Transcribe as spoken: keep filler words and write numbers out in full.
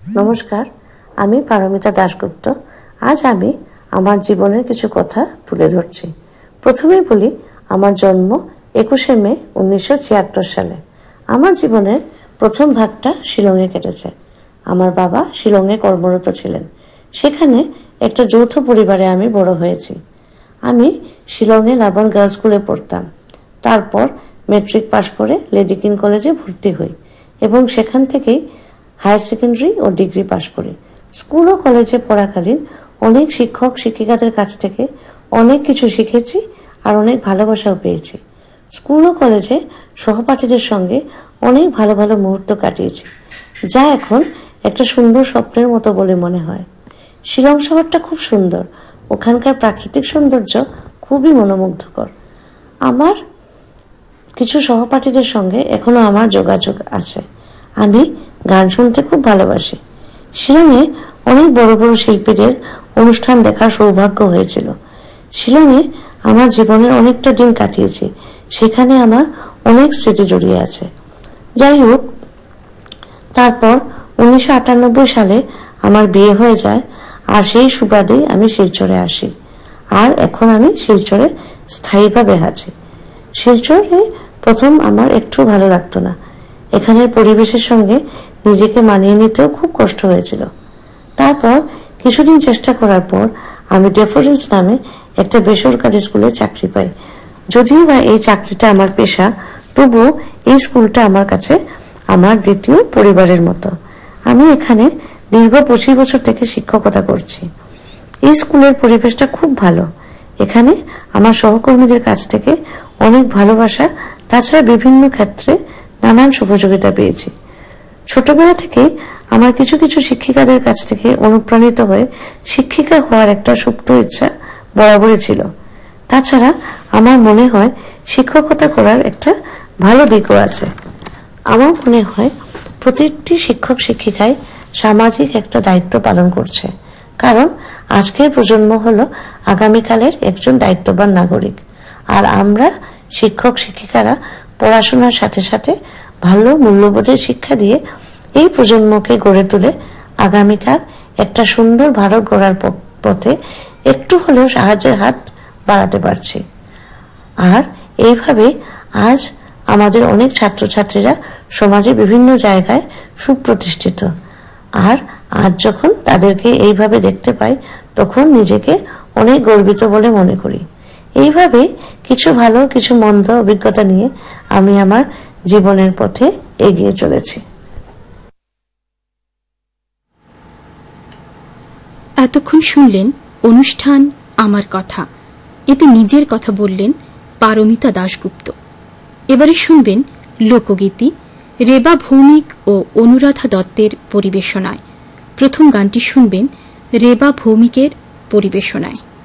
নমস্কার, আমি পারমিতা দাশগুপ্ত। আজ আমি আমার জীবনের কিছু কথা তুলে ধরছি। প্রথমেই বলি, আমার জন্ম একুশে মে উনিশশো ছিয়াত্তর সালে। আমার জীবনের প্রথম ভাগটা শিলংয়ে কেটেছে। আমার বাবা শিলংয়ে কর্মরত ছিলেন। সেখানে একটা যৌথ পরিবারে আমি বড় হয়েছি। আমি শিলংয়ে লাবণ গার্লস স্কুলে পড়তাম। তারপর মেট্রিক পাশ করে লেডি কিং কলেজে ভর্তি হই এবং সেখান থেকেই হায়ার সেকেন্ডারি ও ডিগ্রি পাশ করি। স্কুল ও কলেজে পড়াকালীন অনেক শিক্ষক শিক্ষিকাদের কাছ থেকে অনেক কিছু শিখেছি আর অনেক ভালোবাসাও পেয়েছি। স্কুল ও কলেজে সহপাঠীদের সঙ্গে অনেক ভালো ভালো মুহূর্ত কাটিয়েছি, যা এখন একটা সুন্দর স্বপ্নের মতো বলে মনে হয়। শিলং শহরটা খুব সুন্দর। ওখানকার প্রাকৃতিক সৌন্দর্য খুবই মনোমুগ্ধকর। আমার কিছু সহপাঠীদের সঙ্গে এখনো আমার যোগাযোগ আছে। আমি গান শুনতে খুব ভালোবাসি। শিলংয়ে অনেক বড় বড় শিল্পীদের অনুষ্ঠান দেখার সৌভাগ্য হয়েছিল। শিলংয়ে আমার জীবনের অনেকটা দিন কাটিয়েছি। সেখানে আমার অনেক স্মৃতি জড়িয়ে আছে। যাই হোক, তারপর উনিশশো আটানব্বই সালে আমার বিয়ে হয়ে যায় আর সেই সুবাদেই আমি শিলচরে আসি। আর এখন আমি শিলচরে স্থায়ীভাবে আছি। শিলচরে প্রথম আমার একটু ভালো লাগতো না। এখানের পরিবেশের সঙ্গে নিজেকে মানিয়ে নিতেও খুব কষ্ট হয়েছিল। তারপর কিছুদিন চেষ্টা করার পর আমি ড্যাফোডিলস নামে একটা বেসরকারি স্কুলে চাকরি পাই। যদিও বা এই চাকরিটা আমার পেশা, তবুও এই স্কুলটা আমার কাছে আমার দ্বিতীয় পরিবারের মতো। আমি এখানে দীর্ঘ পঁচিশ বছর থেকে শিক্ষকতা করছি। এই স্কুলের পরিবেশটা খুব ভালো। এখানে আমার সহকর্মীদের কাছ থেকে অনেক ভালোবাসা, তাছাড়া বিভিন্ন ক্ষেত্রে নানান সহযোগিতা পেয়েছি। ছোটবেলা থেকে আমার কিছু কিছু শিক্ষিকাদের কাছ থেকে অনুপ্রাণিত হয়ে শিক্ষিকা হওয়ার একটা সুপ্ত ইচ্ছা বরাবরই ছিল। তাছাড়া আমার মনে হয় শিক্ষকতা করার একটা ভালো দিকও আছে। আমার মনে হয় প্রতিটি শিক্ষক শিক্ষিকাই সামাজিক একটা দায়িত্ব পালন করছে, কারণ আজকের প্রজন্ম হলো আগামীকালের একজন দায়িত্ববান নাগরিক। আর আমরা শিক্ষক শিক্ষিকারা পড়াশোনার সাথে সাথে ভালো মূল্যবোধের শিক্ষা দিয়ে এই প্রজন্মকে গড়ে তুলে আগামীকাল একটা সুন্দর ভারত গড়ার পথে একটু হলেও সাহায্যের হাত বাড়াতে পারছি। আর এইভাবে আজ আমাদের অনেক ছাত্রছাত্রীরা সমাজে বিভিন্ন জায়গায় সুপ্রতিষ্ঠিত। আর আজ যখন তাদেরকে এইভাবে দেখতে পাই, তখন নিজেকে অনেক গর্বিত বলে মনে করি। এইভাবে কিছু ভালো কিছু মন্দ অভিজ্ঞতা নিয়ে আমি আমার জীবনের পথে এগিয়ে চলেছি। এতক্ষণ শুনলেন অনুষ্ঠান আমার কথা। এতে নিজের কথা বললেন পারমিতা দাশগুপ্ত। এবারে শুনবেন লোকগীতি রেবা ভৌমিক ও অনুরাধা দত্তের পরিবেশনায়। প্রথম গানটি শুনবেন রেবা ভৌমিকের পরিবেশনায়।